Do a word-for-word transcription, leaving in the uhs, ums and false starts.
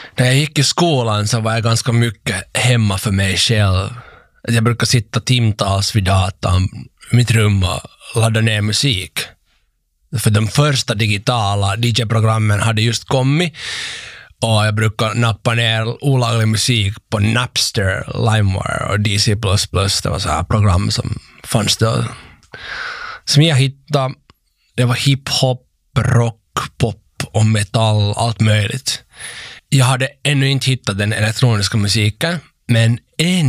När jag gick i skolan så var jag ganska mycket hemma för mig själv. Jag brukar sitta timtals vid datorn i mitt rum och ladda ner musik. För de första digitala D J-programmen hade just kommit. Och jag brukar nappa ner olaglig musik på Napster, LimeWire och D C plus plus. Det var så här program som fanns då. Som jag hittade, det var hiphop, rock, pop och metall, allt möjligt. Jag hade ännu inte hittat den elektroniska musiken, men en